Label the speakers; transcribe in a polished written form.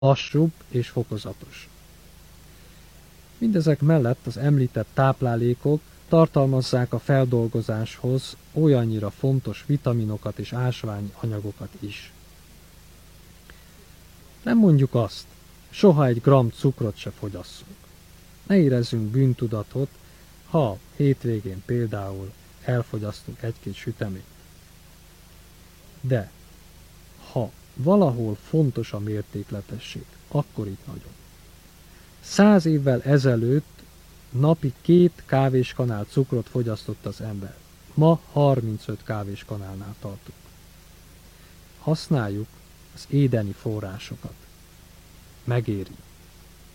Speaker 1: lassúbb és fokozatos. Mindezek mellett az említett táplálékok tartalmazzák a feldolgozáshoz olyannyira fontos vitaminokat és ásványanyagokat is. Nem mondjuk azt, soha egy gramm cukrot se fogyasszunk. Ne érezzünk bűntudatot, ha hétvégén például elfogyasztunk egy-két süteményt. De, ha valahol fontos a mértékletesség, akkor itt nagyon. 100 évvel ezelőtt napi 2 kávéskanál cukrot fogyasztott az ember. Ma 35 kávéskanálnál tartunk. Használjuk az édeni forrásokat. Megéri.